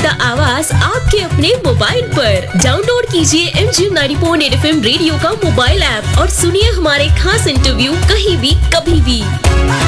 का आवाज आपके अपने मोबाइल पर। डाउनलोड कीजिए MGM 90.8 FM रेडियो का मोबाइल ऐप और सुनिए हमारे खास इंटरव्यू कहीं भी कभी भी।